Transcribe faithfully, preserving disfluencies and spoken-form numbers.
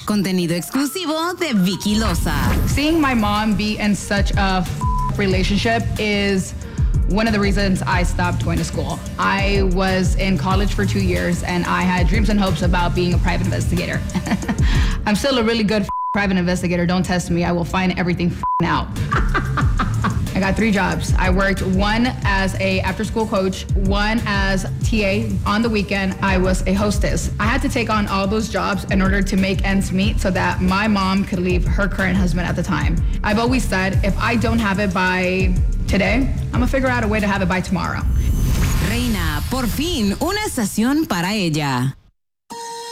Contenido exclusivo de Vicky Loza. Seeing my mom be in such a relationship is one of the reasons I stopped going to school. I was in college for two years and I had dreams and hopes about being a private investigator. I'm still a really good private investigator. Don't test me. I will find everything out. I got three jobs. I worked one as a after-school coach, one as T A. On the weekend, I was a hostess. I had to take on all those jobs in order to make ends meet so that my mom could leave her current husband at the time. I've always said, if I don't have it by today, I'm gonna figure out a way to have it by tomorrow. Reina, por fin, una estación para ella.